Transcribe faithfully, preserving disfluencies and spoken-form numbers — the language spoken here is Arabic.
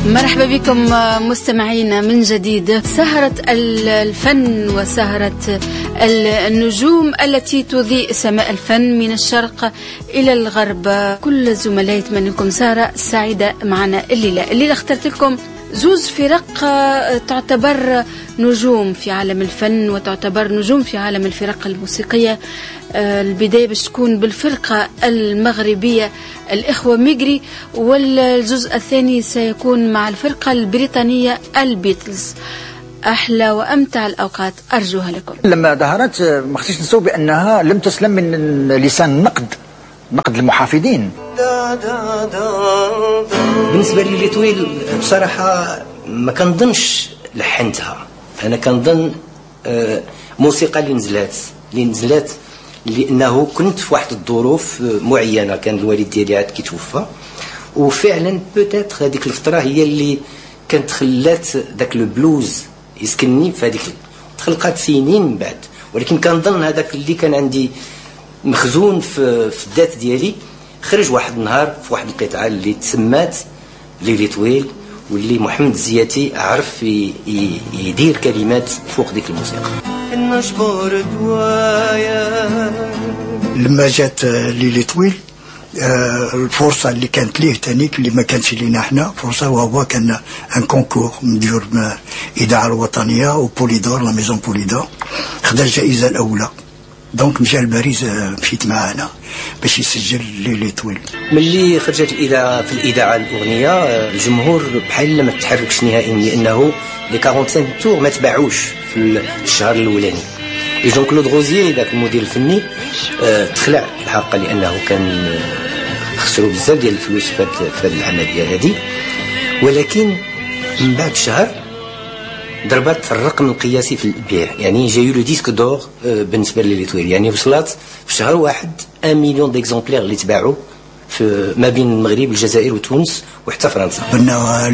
مرحبا بكم مستمعينا من جديد. سهرة الفن وسهرة النجوم التي تضيء سماء الفن من الشرق إلى الغرب. كل الزملاء يتمنى لكم سهرة سعيدة معنا الليلة. الليلة اخترت لكم زوز فرق تعتبر نجوم في عالم الفن وتعتبر نجوم في عالم الفرق الموسيقية. البداية باش تكون بالفرقة المغربية الإخوة ميغري، والجزء الثاني سيكون مع الفرقة البريطانية البيتلز. أحلى وأمتع الأوقات أرجوها لكم. لما ظهرت ما خصنيش نسوا بأنها لم تسلم من لسان النقد، نقد المحافظين. بالنسبة لي لي طويل بصراحة ما كنظنش لحنتها، أنا كنظن موسيقى اللي نزلات اللي نزلات لأنه كنت في واحد الظروف معينة، كان الوالد ديالي عاد كيتوفى، وفعلا بوتيتر هذيك الفترة هي اللي كانت خلات داك لو بلوز يسكنني في هذيك، تخلقات سنين من بعد، ولكن كنظن هذاك اللي كان عندي مخزون في, في الذات ديالي خرج واحد النهار في واحد القطعة اللي تسمات ليلي طويل، واللي محمد الزياتي عرف يدير كلمات فوق ديك الموسيقى. لما جات ليلي طويل آه الفرصة اللي كانت ليه تانيك اللي ما كانتش لينا احنا فرصة، وهو كان ان كونكور مدير الإذاعة الوطنية وبوليدور لا ميزون بوليدور، خدا الجائزة الأولى. دونك مشى لباريس، مشيت معانا باش يسجل ليلي طويل. ملي خرجت الإذاعة في الإذاعة الأغنية الجمهور بحال ما تحركش نهائيا، لأنه لي خمسة وأربعين تور ما تباعوش في الشهر الأولاني. جون كلود غوزيي ذاك المدير الفني اه تخلع الحق، لأنه كان خسروا بزاف ديال الفلوس في هذه العملية هذه، ولكن من بعد شهر ضربت الرقم القياسي في البيع، يعني جايو لو ديسك دور بالنسبه للي طويل، يعني وصلت في شهر واحد واحد مليون ديكزومبلير اللي تباعوا في ما بين المغرب والجزائر وتونس وحتى فرنسا.